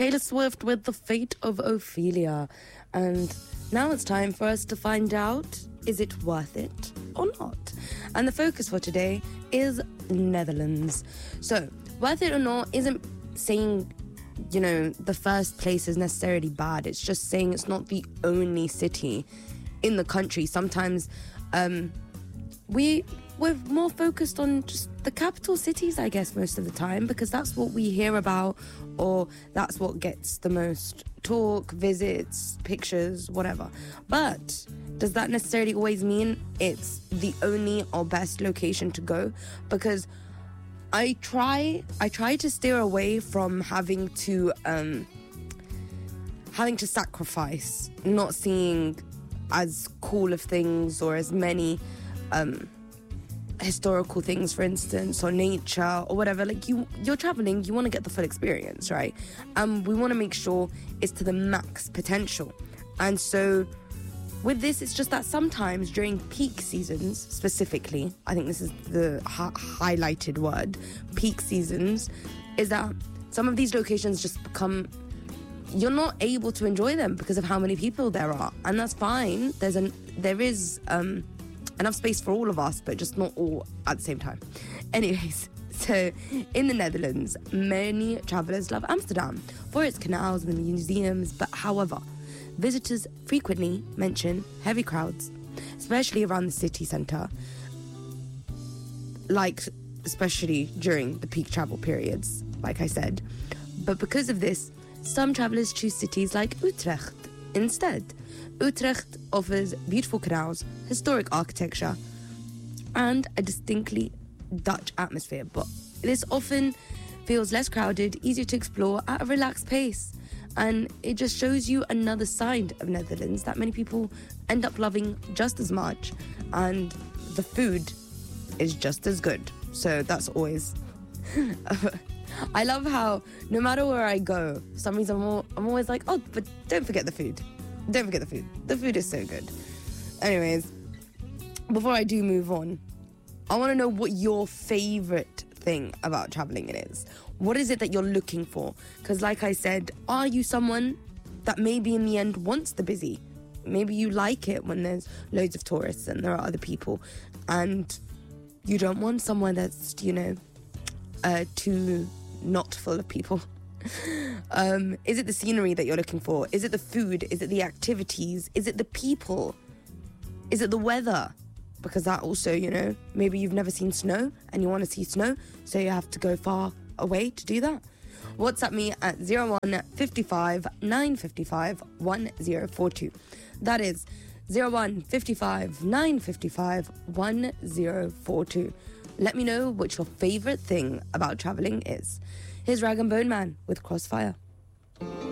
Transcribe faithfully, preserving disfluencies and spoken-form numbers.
Taylor Swift with The Fate of Ophelia. And now it's time for us to find out, is it worth it or not? And the focus for today is Netherlands. So, worth it or not isn't saying, you know, the first place is necessarily bad. It's just saying it's not the only city in the country. Sometimes um, we, we're more focused on just the capital cities, I guess, most of the time, because that's what we hear about, or that's what gets the most talk, visits, pictures, whatever. But does that necessarily always mean it's the only or best location to go? Because I try, I try to steer away from having to, um, having to sacrifice, not seeing as cool of things or as many um, historical things, for instance, or nature or whatever. Like you, you're traveling, you want to get the full experience, right? And um, we want to make sure it's to the max potential. And so with this, it's just that sometimes during peak seasons, specifically, I think this is the ha- highlighted word, peak seasons, is that some of these locations just become, you're not able to enjoy them because of how many people there are. And that's fine. There's an, there is um, enough space for all of us, but just not all at the same time. Anyways, so in the Netherlands, many travelers love Amsterdam for its canals and the museums, but however, visitors frequently mention heavy crowds, especially around the city centre, like especially during the peak travel periods, like I said. But because of this, some travellers choose cities like Utrecht instead. Utrecht offers beautiful canals, historic architecture, and a distinctly Dutch atmosphere, but this often feels less crowded, easier to explore at a relaxed pace. And it just shows you another side of Netherlands that many people end up loving just as much. And the food is just as good. So that's always... I love how no matter where I go, for some reason I'm, all, I'm always like, oh, but don't forget the food. Don't forget the food. The food is so good. Anyways, before I do move on, I want to know what your favourite thing about travelling it is. What is it that you're looking for? Because like I said, are you someone that maybe in the end wants the busy? Maybe you like it when there's loads of tourists and there are other people, and you don't want somewhere that's, you know, uh, too not full of people. um, is it the scenery that you're looking for? Is it the food? Is it the activities? Is it the people? Is it the weather? Because that also, you know, maybe you've never seen snow and you want to see snow, so you have to go far away to do that. WhatsApp me at zero one five five nine five five one zero four two. That is zero one five five nine five five one zero four two. Let me know what your favourite thing about travelling is. Here's Rag and Bone Man with Crossfire.